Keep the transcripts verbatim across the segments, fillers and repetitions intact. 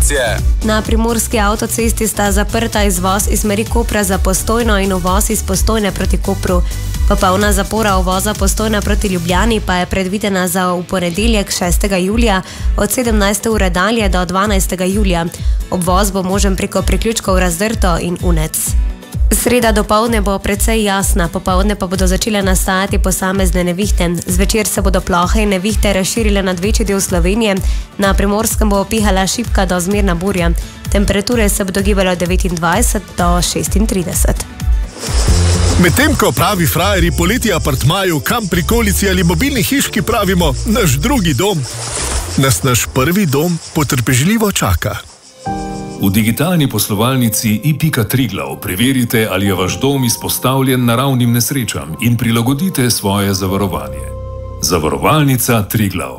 informacije. Na primorski avtocesti sta zaprta izvoz iz smeri Kopra za Postojno in uvoz iz Postojne proti Kopru. Popolna zapora uvoza Postojna proti Ljubljani pa je predvidena za v ponedeljek šestega julija od sedemnajste ure dalje do dvanajstega julija. Obvoz bo možen preko priključkov Razdrto in Unec. Sreda dopoldne bo precej jasna, popoldne pa bodo začele nastajati posamezne nevihte. Zvečer se bodo plohe in nevihte razširile nad večji del Slovenije. Na Primorskem bo pihala šibka do zmerna burja. Temperature se bodo gibale od devetindvajset do šestintrideset. Medtem ko pravi frajerji poleti apartmaju, kam prikolici ali mobilni hiški pravimo naš drugi dom, nas naš prvi dom potrpežljivo čaka. V digitalni poslovalnici i pika Triglav preverite, ali je vaš dom izpostavljen naravnim nesrečam in prilagodite svoje zavarovanje. Zavarovalnica Triglav.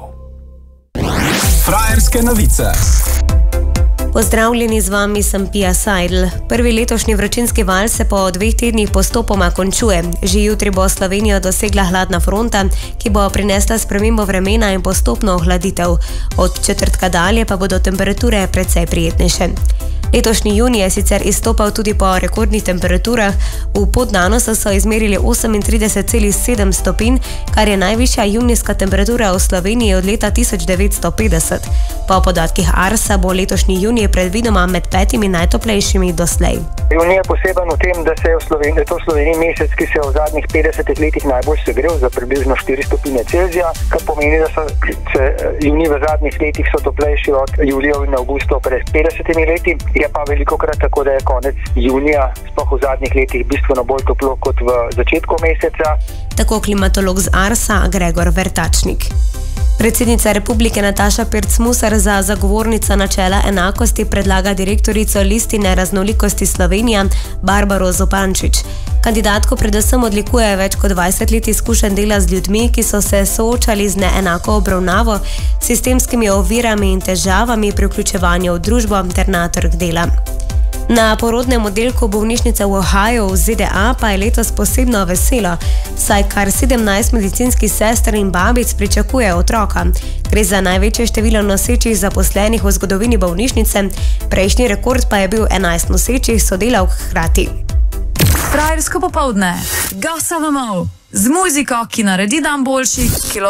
Frajerske novice. Pozdravljeni, z vami sem Pia Seidl. Prvi letošnji vročinski val se po dveh tednih postopoma končuje. Že jutri bo Slovenijo dosegla hladna fronta, ki bo prinesla spremembo vremena in postopno ohladitev. Od četrtka dalje pa bodo temperature precej prijetnejše. Letošnji junij je sicer izstopal tudi po rekordnih temperaturah. V Podnanosu so izmerili osemintrideset celih sedem stopinj, kar je najvišja junijska temperatura v Sloveniji od leta tisoč devetsto petdeset. Po podatkih Arsa bo letošnji junij predvidoma med petimi najtoplejšimi doslej. Junij je poseben v tem, da se je v Sloveniji, to v Sloveniji mesec, ki se je v zadnjih petdesetih letih najbolj segrel za približno štiri stopinje Celzija, kar pomeni, da so se junij v zadnjih letih so toplejši od julijev in avgustov pred petdesetimi leti. Je pa velikokrat tako, da je konec junija, sploh v zadnjih letih, bistveno bolj toplo kot v začetku meseca. Tako klimatolog z Arsa Gregor Vertačnik. Predsednica Republike Nataša Pirc-Musar za zagovornico načela enakosti predlaga direktorico Listine raznolikosti Slovenija Barbaro Zupančič. Kandidatko predvsem odlikuje več kot dvajset let izkušenj dela z ljudmi, ki so se soočali z neenako obravnavo, sistemskimi ovirami in težavami pri vključevanju v družbo ter na trg dela. Na porodnem oddelku bolnišnice v Ohio v Z D A pa je letos posebno veselo, saj kar sedemnajst medicinskih sester in babic pričakuje otroka. Gre za največje število nosečih zaposlenih v zgodovini bolnišnice, prejšnji rekord pa je bil enajst nosečih sodelavk hkrati. Frajersko popoldne, gasavamo z muziko, ki naredi dan boljši.